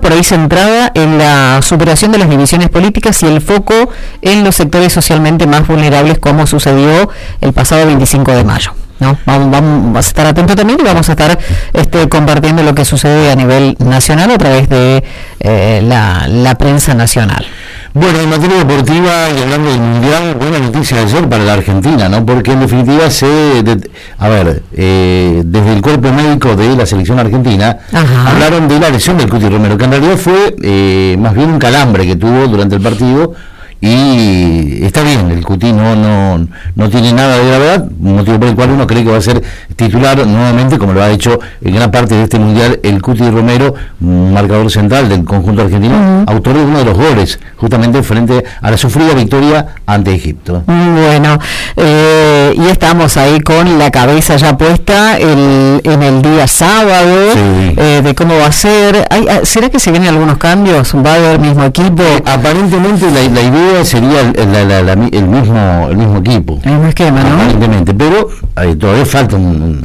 por ahí centrada en la superación de las divisiones políticas y el foco en los sectores socialmente más vulnerables, como sucedió el pasado 25 de mayo. ¿No? Vamos a estar atentos también y vamos a estar compartiendo lo que sucede a nivel nacional a través de la prensa nacional. Bueno, en materia deportiva y hablando del Mundial, buena noticia de ayer para la Argentina, ¿no? Porque en definitiva desde el cuerpo médico de la selección argentina, hablaron de la lesión del Cuti Romero, que en realidad fue más bien un calambre que tuvo durante el partido. Y está bien, el Cuti no tiene nada de gravedad, motivo por el cual uno cree que va a ser titular nuevamente, como lo ha hecho en gran parte de este Mundial el Cuti Romero, marcador central del conjunto argentino, autor de uno de los goles, justamente frente a la sufrida victoria ante Egipto. Bueno, y estamos ahí con la cabeza ya puesta en el día sábado, de cómo va a ser. ¿Será que se vienen algunos cambios? ¿Va a haber mismo equipo? Aparentemente la idea sería el mismo equipo, el mismo esquema, ¿no? Aparentemente, pero todavía falta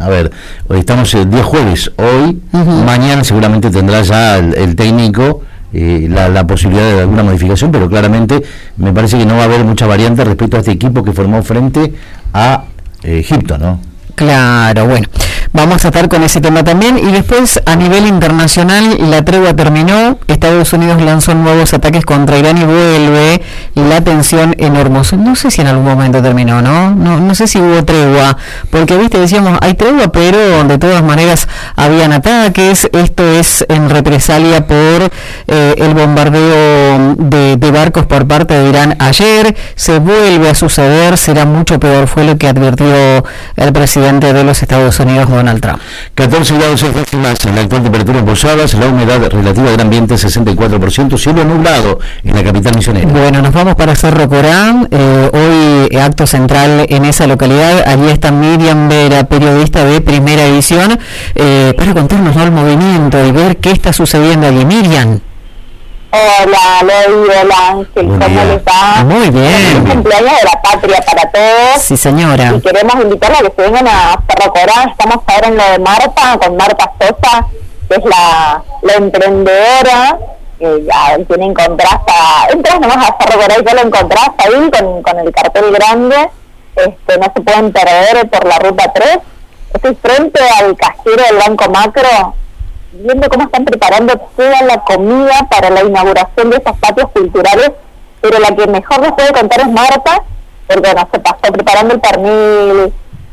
hoy estamos el día jueves, hoy, mañana seguramente tendrá ya el técnico la posibilidad de alguna modificación, pero claramente me parece que no va a haber mucha variante respecto a este equipo que formó frente a Egipto, ¿no? Claro, bueno, vamos a estar con ese tema también. Y después, a nivel internacional, la tregua terminó. Estados Unidos lanzó nuevos ataques contra Irán y vuelve la tensión en Hormuz. No sé si en algún momento terminó, ¿no? No sé si hubo tregua, porque, viste, decíamos, hay tregua, pero de todas maneras habían ataques. Esto es en represalia por el bombardeo de barcos por parte de Irán ayer. Se vuelve a suceder, será mucho peor, fue lo que advirtió el presidente de los Estados Unidos, Donald Trump. 14 grados máximas en la actual temperatura en Posadas, la humedad relativa del ambiente 64%, cielo nublado en la capital misionera. Bueno, nos vamos para Cerro Corán, hoy acto central en esa localidad. Allí está Miriam Vera, periodista de Primera Edición, para contarnos, ¿no?, el movimiento y ver qué está sucediendo allí. Miriam. Hola, Ley, hola Ángel, ¿cómo les va? Muy bien. Un cumpleaños de la patria para todos. Sí, señora. Y queremos invitarlos a que se vengan a Cerro Corán. Estamos ahora en lo de Marta, con Marta Sosa, que es la emprendedora. Ya tienen contrasta, entras nomás a Cerro Corán y ya lo encontrás ahí con el cartel grande. No se pueden perder por la ruta 3. Estoy frente al cajero del Banco Macro, viendo cómo están preparando toda la comida para la inauguración de esos patios culturales, pero la que mejor les puede contar es Marta, porque se pasó preparando el pernil,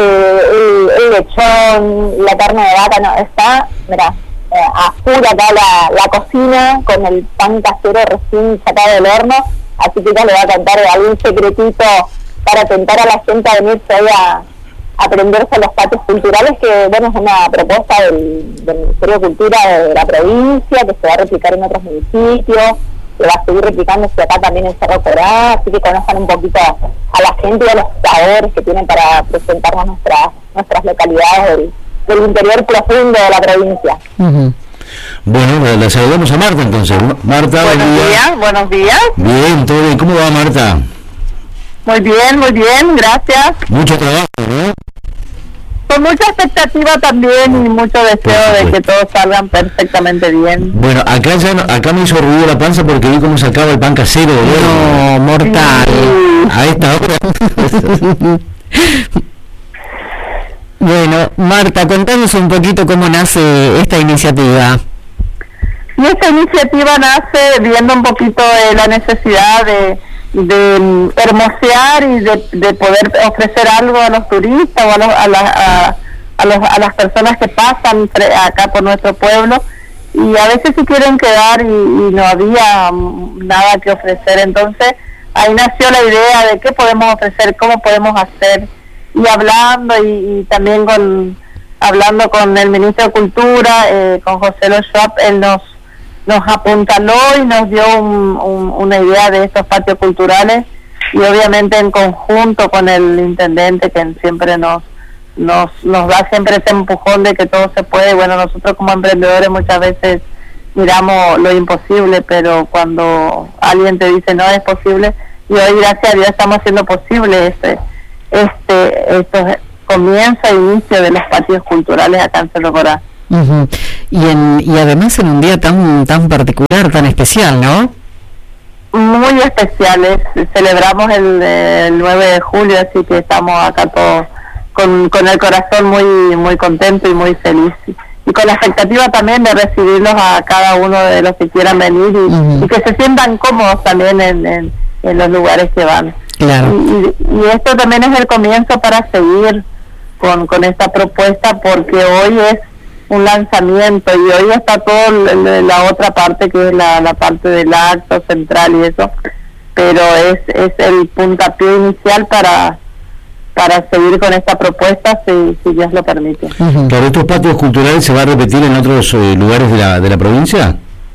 el lechón, la carne de vaca, está, mira, a full acá la cocina, con el pan casero recién sacado del horno, así que ella le va a contar algún secretito para tentar a la gente a venirse ahí a aprenderse los patios culturales, que bueno, es una propuesta del Ministerio de Cultura de la provincia, que se va a replicar en otros municipios, que va a seguir replicándose acá también en Cerro Corán, así que conozcan un poquito a la gente y a los sabores que tienen para presentarnos nuestras localidades del interior profundo de la provincia. Bueno, le saludamos a Marta entonces. Marta, buenos días. Bien, todo bien. ¿Cómo va, Marta? Muy bien, gracias. Mucho trabajo, ¿no? Con mucha expectativa también y mucho deseo de que todos salgan perfectamente bien. Bueno, acá me hizo ruido la panza porque vi cómo sacaba el pan casero. No, mortal. Sí. A esta hora. Bueno, Marta, contanos un poquito cómo nace esta iniciativa. Y esta iniciativa nace viendo un poquito la necesidad de hermosear y de poder ofrecer algo a los turistas o a las personas que pasan acá por nuestro pueblo, y a veces se quieren quedar y no había nada que ofrecer. Entonces ahí nació la idea de qué podemos ofrecer, cómo podemos hacer, y hablando y también hablando con el ministro de Cultura, con José Lo Schwab, él nos apuntaló y nos dio una idea de estos patios culturales, y obviamente en conjunto con el intendente, que siempre nos da siempre ese empujón de que todo se puede. Bueno, nosotros como emprendedores muchas veces miramos lo imposible, pero cuando alguien te dice no es posible, y hoy gracias a Dios estamos haciendo posible esto comienzo e inicio de los patios culturales acá en Cerro Corán. Y además en un día tan particular, tan especial, ¿no? Muy especiales. Celebramos el 9 de julio, así que estamos acá todos con el corazón muy contento y muy feliz. Y con la expectativa también de recibirlos a cada uno de los que quieran venir y que se sientan cómodos también en los lugares que van. Claro. Y esto también es el comienzo para seguir con esta propuesta, porque hoy es un lanzamiento y hoy está todo la otra parte que es la parte del acto central y eso, pero es el puntapié inicial para seguir con esta propuesta si Dios lo permite. ¿Pero estos patios culturales se va a repetir en otros lugares de la provincia?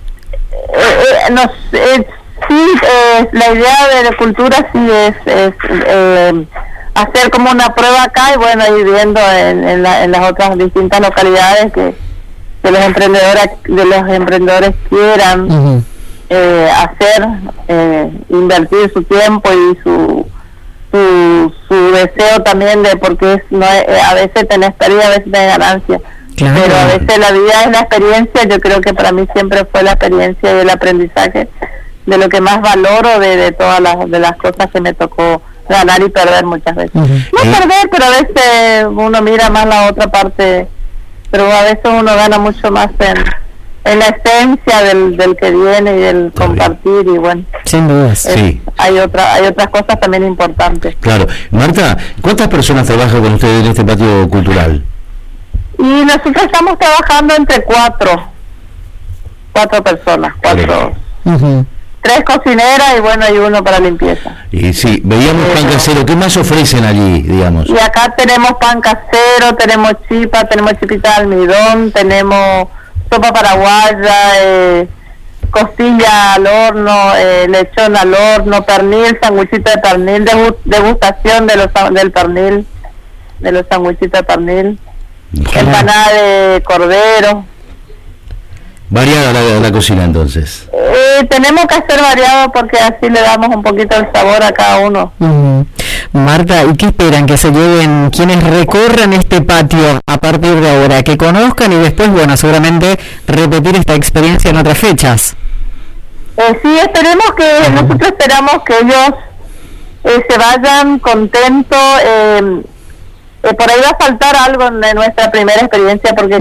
Sí, la idea de la cultura sí es hacer como una prueba acá y bueno, ir viendo en las otras distintas localidades que los emprendedores quieran hacer, invertir su tiempo y su deseo también de, porque a veces tenés pérdida, a veces tenés ganancia. Claro. Pero a veces la vida es la experiencia. Yo creo que para mí siempre fue la experiencia y el aprendizaje de lo que más valoro de todas las cosas que me tocó ganar y perder muchas veces. No perder, pero a veces uno mira más la otra parte, pero a veces uno gana mucho más en la esencia del que viene y del compartir y bueno. Sin duda, sí. Hay otras cosas también importantes. Claro. Marta, ¿cuántas personas trabajan con ustedes en este patio cultural? Y nosotros estamos trabajando entre cuatro personas, tres cocineras y bueno, hay uno para limpieza. Y sí, veíamos pan casero. ¿Qué más ofrecen allí, digamos? Y acá tenemos pan casero, tenemos chipita de almidón, tenemos sopa paraguaya, costilla al horno, lechón al horno, pernil, sanguchito de pernil, degustación del pernil, de los sanguchitos de pernil, empanada de cordero. Variada la cocina, entonces. Tenemos que hacer variado porque así le damos un poquito el sabor a cada uno. Marta, ¿y qué esperan que se lleven quienes recorran este patio a partir de ahora? Que conozcan y después, bueno, seguramente repetir esta experiencia en otras fechas. Sí, nosotros esperamos que ellos se vayan contentos. Por ahí va a faltar algo de nuestra primera experiencia porque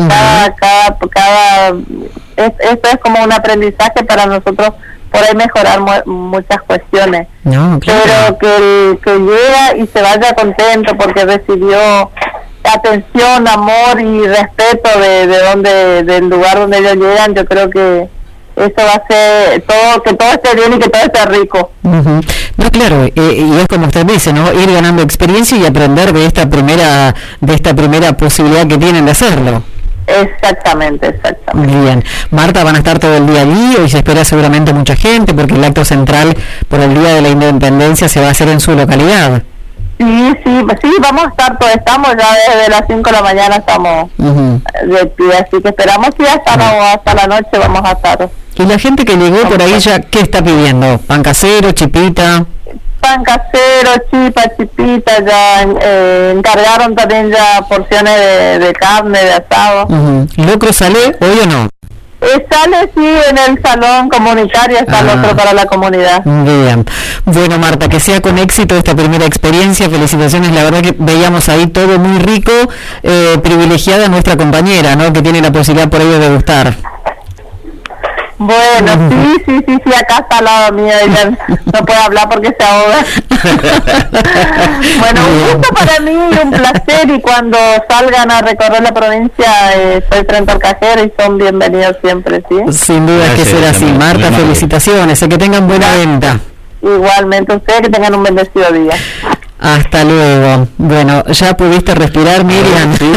esto es como un aprendizaje para nosotros, por ahí mejorar muchas cuestiones. Claro. Pero que llega y se vaya contento porque recibió atención, amor y respeto del lugar donde ellos llegan. Yo creo que eso va a ser que todo esté bien y que todo esté rico. No, claro, y es como usted dice, ¿no? Ir ganando experiencia y aprender de esta primera posibilidad que tienen de hacerlo. Exactamente. Bien. Marta, van a estar todo el día allí, hoy se espera seguramente mucha gente porque el acto central por el Día de la Independencia se va a hacer en su localidad. Sí, vamos a estar, estamos ya desde las 5 de la mañana, estamos de pie, así que esperamos que hasta la noche vamos a estar. ¿Y la gente que llegó por ahí ya qué está pidiendo? ¿Pan casero, chipita? Pan casero, chipita, ya encargaron también ya porciones de carne, de asado. ¿Locro sale hoy o no? Sale, sí, en el salón comunitario está el otro para la comunidad. Bien. Bueno, Marta, que sea con éxito esta primera experiencia. Felicitaciones, la verdad que veíamos ahí todo muy rico, privilegiada nuestra compañera, ¿no? Que tiene la posibilidad por ahí de degustar. Bueno, sí, acá está al lado mío, ella no puede hablar porque se ahoga. Bueno, un gusto para mí y un placer, y cuando salgan a recorrer la provincia, estoy frente al cajero y son bienvenidos siempre, ¿sí? Sin duda es que será así. Marta, felicitaciones, que tengan buena venta. Igualmente ustedes, que tengan un bendecido día. Hasta luego. Bueno, ¿ya pudiste respirar, Miriam? Sí.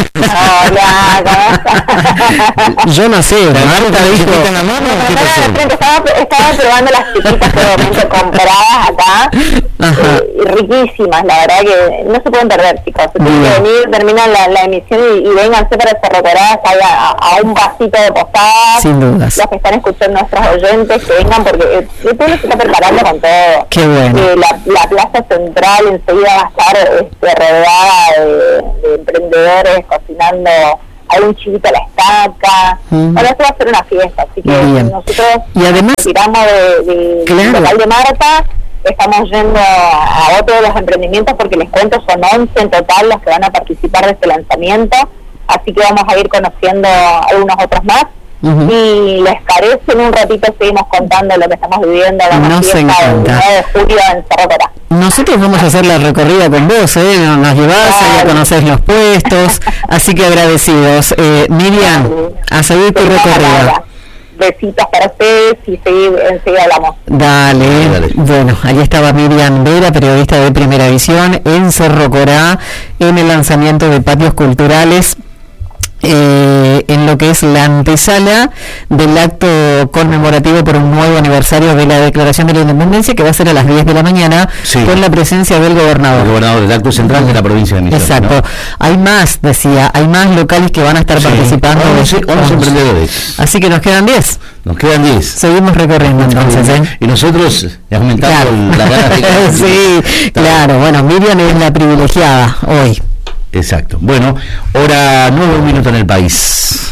Yo no sé, Marta dijo... Estaba probando las chiquitas que de compradas acá, riquísimas, la verdad que no se pueden perder, chicos. Tienen que venir, terminan la emisión y vénganse para Cerro Corá, a un pasito de posadas. Sin dudas. Los que están escuchando, nuestros oyentes, que vengan porque el pueblo se está preparando con todo. Qué bueno. La plaza central enseguida va a estar rodeada de emprendedores cocinando hay un chivito a la estaca. Ahora esto va a ser una fiesta, así que nosotros y además tiramos del local de Marta, estamos yendo a otro de los emprendimientos, porque les cuento, son 11 en total los que van a participar de este lanzamiento, así que vamos a ir conociendo algunos otros más. Y les parece, en un ratito seguimos contando lo que estamos viviendo en la fiesta del 9 de julio en Cerro Corá. Nosotros vamos a hacer la recorrida con vos, nos llevás, ya conocés los puestos, así que agradecidos. Miriam, a seguir tu recorrida. Besitos para ustedes y enseguida hablamos. Dale. Bueno, ahí estaba Miriam Vera, periodista de Primera Visión, en Cerro Corá, en el lanzamiento de patios culturales, en lo que es la antesala del acto conmemorativo por un nuevo aniversario de la Declaración de la Independencia, que va a ser a las 10 de la mañana, con la presencia del gobernador. El gobernador del acto central de la provincia de Misiones. Exacto. ¿No? Hay más, decía, hay más locales que van a estar participando. 11 emprendedores. Así que nos quedan 10. Nos quedan 10. Seguimos recorriendo entonces. Y nosotros aumentando la ganas de... Sí, claro. Bueno, Miriam es la privilegiada hoy. Exacto. Bueno, hora 9 minutos en el país.